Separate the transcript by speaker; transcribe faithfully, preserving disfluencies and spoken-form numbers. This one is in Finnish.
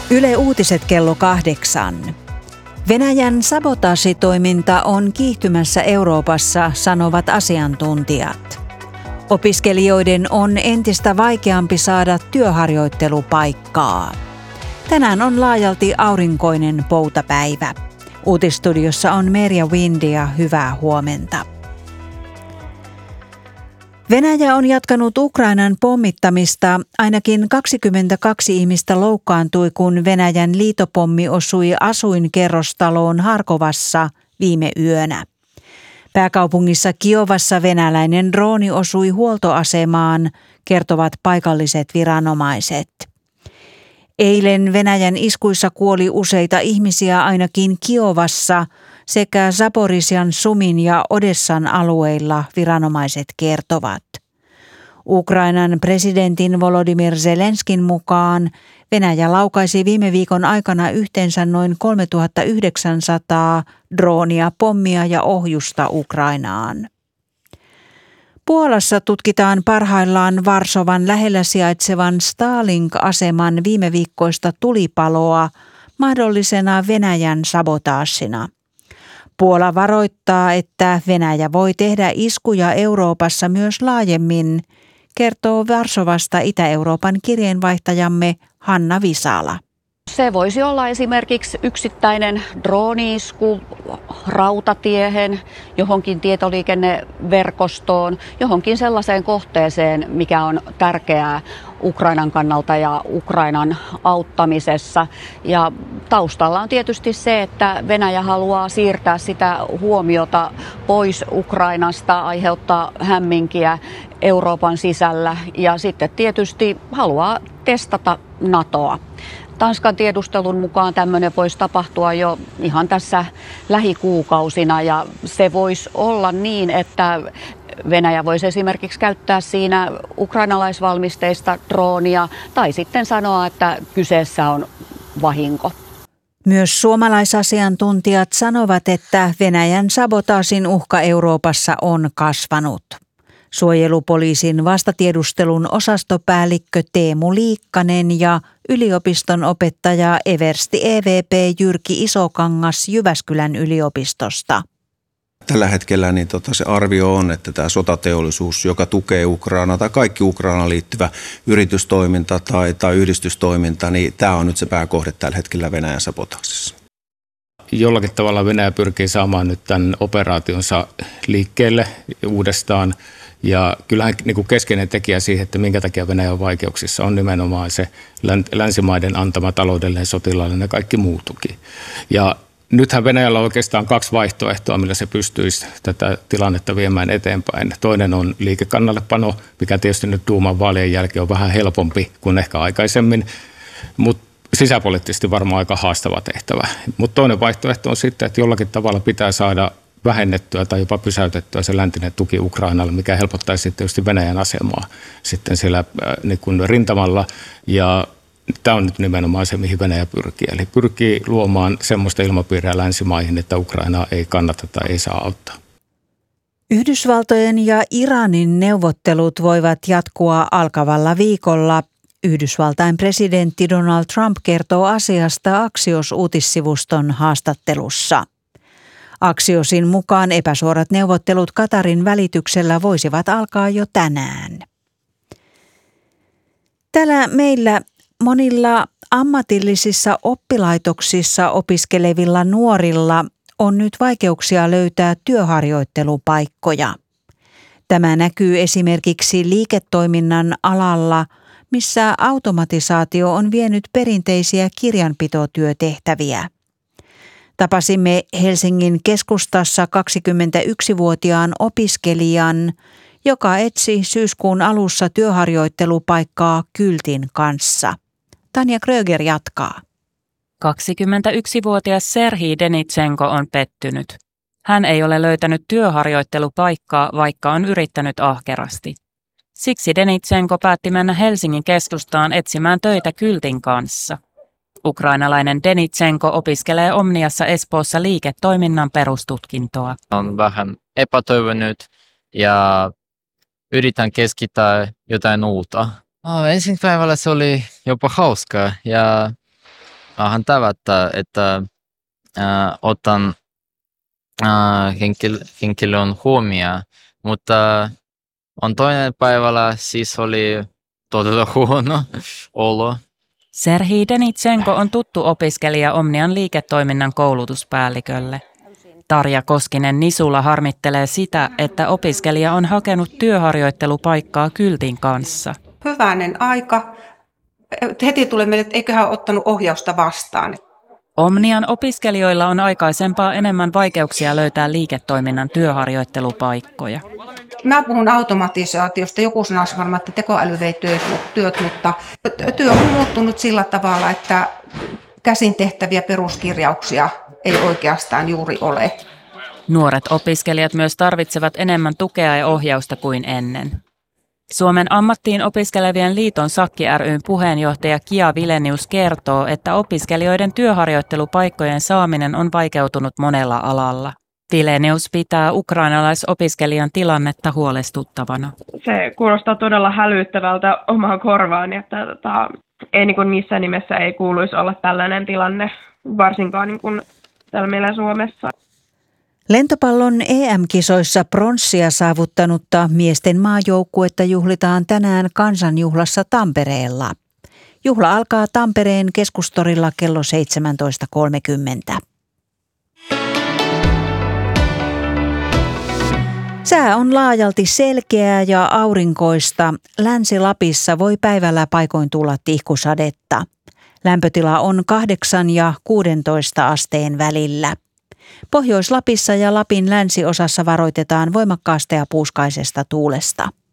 Speaker 1: Yle Uutiset kello kahdeksan. Venäjän sabotaasitoiminta on kiihtymässä Euroopassa, sanovat asiantuntijat. Opiskelijoiden on entistä vaikeampi saada työharjoittelupaikkaa. Tänään on laajalti aurinkoinen poutapäivä. Uutisstudiossa on Merja Windia, hyvää huomenta. Venäjä on jatkanut Ukrainan pommittamista. Ainakin kaksikymmentäkaksi ihmistä loukkaantui, kun Venäjän liitopommi osui asuinkerrostaloon Harkovassa viime yönä. Pääkaupungissa Kiovassa venäläinen drooni osui huoltoasemaan, kertovat paikalliset viranomaiset. Eilen Venäjän iskuissa kuoli useita ihmisiä ainakin Kiovassa sekä Zaporizhzhyan, Sumin ja Odessan alueilla, viranomaiset kertovat. Ukrainan presidentin Volodymyr Zelenskin mukaan Venäjä laukaisi viime viikon aikana yhteensä noin kolmetuhattayhdeksänsataa droonia, pommia ja ohjusta Ukrainaan. Puolassa tutkitaan parhaillaan Varsovan lähellä sijaitsevan Stalink-aseman viime viikkoista tulipaloa mahdollisena Venäjän sabotaasina. Puola varoittaa, että Venäjä voi tehdä iskuja Euroopassa myös laajemmin, kertoo Varsovasta Itä-Euroopan kirjeenvaihtajamme Hanna Visala.
Speaker 2: Se voisi olla esimerkiksi yksittäinen drooni-isku rautatiehen, johonkin tietoliikenneverkostoon, johonkin sellaiseen kohteeseen, mikä on tärkeää Ukrainan kannalta ja Ukrainan auttamisessa. Ja taustalla on tietysti se, että Venäjä haluaa siirtää sitä huomiota pois Ukrainasta, aiheuttaa hämminkiä Euroopan sisällä ja sitten tietysti haluaa testata NATOa. Tanskan tiedustelun mukaan tämmöinen voisi tapahtua jo ihan tässä lähikuukausina ja se voisi olla niin, että Venäjä voisi esimerkiksi käyttää siinä ukrainalaisvalmisteista droonia tai sitten sanoa, että kyseessä on vahinko.
Speaker 1: Myös suomalaisasiantuntijat sanovat, että Venäjän sabotaasin uhka Euroopassa on kasvanut. Suojelupoliisin vastatiedustelun osastopäällikkö Teemu Liikkanen ja yliopiston opettaja eversti E V P Jyrki Isokangas Jyväskylän yliopistosta.
Speaker 3: Tällä hetkellä niin tota, se arvio on, että tämä sotateollisuus, joka tukee Ukrainaa tai kaikki Ukrainaan liittyvä yritystoiminta tai, tai yhdistystoiminta, niin tämä on nyt se pääkohde tällä hetkellä Venäjän sabotaasissa.
Speaker 4: Jollakin tavalla Venäjä pyrkii saamaan nyt tämän operaationsa liikkeelle uudestaan. Ja kyllähän niin kuin keskeinen tekijä siihen, että minkä takia Venäjä on vaikeuksissa, on nimenomaan se länsimaiden antama taloudellinen, sotilaallinen ja kaikki muu tuki. Ja nythän Venäjällä on oikeastaan kaksi vaihtoehtoa, millä se pystyisi tätä tilannetta viemään eteenpäin. Toinen on liikekannallepano, mikä tietysti nyt Duuman vaalien jälkeen on vähän helpompi kuin ehkä aikaisemmin, mutta sisäpoliittisesti varmaan aika haastava tehtävä. Mutta toinen vaihtoehto on sitten, että jollakin tavalla pitää saada vähennettyä tai jopa pysäytettyä se läntinen tuki Ukrainalle, mikä helpottaisi tietysti Venäjän asemaa sitten siellä äh, niin kuin rintamalla. Ja tämä on nyt nimenomaan se, mihin Venäjä pyrkii. Eli pyrkii luomaan semmoista ilmapiiriä länsimaihin, että Ukrainaa ei kannata tai ei saa auttaa.
Speaker 1: Yhdysvaltojen ja Iranin neuvottelut voivat jatkua alkavalla viikolla. Yhdysvaltain presidentti Donald Trump kertoo asiasta Axios-uutissivuston haastattelussa. Axiosin mukaan epäsuorat neuvottelut Katarin välityksellä voisivat alkaa jo tänään. Täällä meillä monilla ammatillisissa oppilaitoksissa opiskelevilla nuorilla on nyt vaikeuksia löytää työharjoittelupaikkoja. Tämä näkyy esimerkiksi liiketoiminnan alalla, missä automatisaatio on vienyt perinteisiä kirjanpitotyötehtäviä. Tapasimme Helsingin keskustassa kaksikymmentäyksivuotiaan opiskelijan, joka etsi syyskuun alussa työharjoittelupaikkaa kyltin kanssa. Tanja Kröger jatkaa.
Speaker 5: kaksikymmentäyksivuotias Serhii Denitsenko on pettynyt. Hän ei ole löytänyt työharjoittelupaikkaa, vaikka on yrittänyt ahkerasti. Siksi Denitsenko päätti mennä Helsingin keskustaan etsimään töitä kyltin kanssa. Ukrainalainen Denitsenko opiskelee Omniassa Espoossa liiketoiminnan perustutkintoa.
Speaker 6: On vähän epätoivonut ja yritän keskittää jotain uutta. Oh, ensin päivällä se oli jopa hauskaa ja hän tavoittaa, että äh, otan äh, henkilö, henkilön huomioon, mutta on toinen päivällä siis oli todella huono olo.
Speaker 5: Serhii Denitsenko on tuttu opiskelija Omnian liiketoiminnan koulutuspäällikölle. Tarja Koskinen-Nisula harmittelee sitä, että opiskelija on hakenut työharjoittelupaikkaa kyltin kanssa.
Speaker 7: Hyvänen aika. Heti tulee meille, että eiköhän ole ottanut ohjausta vastaan.
Speaker 5: Omnian opiskelijoilla on aikaisempaa enemmän vaikeuksia löytää liiketoiminnan työharjoittelupaikkoja.
Speaker 7: Mä puhun automatisaatiosta. Joku sanoisi varmaan, että tekoäly vei työt, työt, mutta työ on muuttunut sillä tavalla, että käsin tehtäviä peruskirjauksia ei oikeastaan juuri ole.
Speaker 5: Nuoret opiskelijat myös tarvitsevat enemmän tukea ja ohjausta kuin ennen. Suomen ammattiin opiskelevien liiton Sakki ry:n puheenjohtaja Kia Vilenius kertoo, että opiskelijoiden työharjoittelupaikkojen saaminen on vaikeutunut monella alalla. Vilenius pitää ukrainalaisopiskelijan tilannetta huolestuttavana.
Speaker 8: Se kuulostaa todella hälyttävältä omaan korvaan, että tota, ei niin kuin missään nimessä ei kuuluisi olla tällainen tilanne, varsinkaan niin kuin täällä meillä Suomessa.
Speaker 1: Lentopallon E M-kisoissa pronssia saavuttanutta miesten maajoukkuetta juhlitaan tänään kansanjuhlassa Tampereella. Juhla alkaa Tampereen keskustorilla kello seitsemäntoista kolmekymmentä. Sää on laajalti selkeää ja aurinkoista. Länsi-Lapissa voi päivällä paikoin tulla tihkusadetta. Lämpötila on kahdeksan ja kuusitoista asteen välillä. Pohjois-Lapissa ja Lapin länsiosassa varoitetaan voimakkaasta ja puuskaisesta tuulesta.